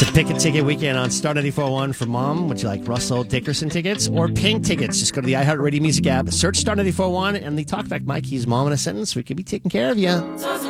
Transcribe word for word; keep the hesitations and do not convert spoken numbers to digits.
It's a pick a ticket weekend on Star ninety-four point one for Mom. Would you like Russell Dickerson tickets or Pink tickets? Just go to the iHeartRadio Music app, search Star ninety-four point one, and the talkback mic. He's Mom in a sentence. We could be taking care of you.